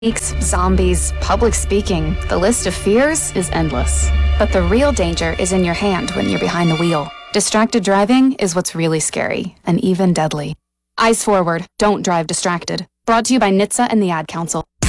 Zombies, public speaking, the list of fears is endless. But the real danger is in your hand when you're behind the wheel. Distracted driving is what's really scary, and even deadly. Eyes forward, don't drive distracted. Brought to you by NHTSA and the Ad Council.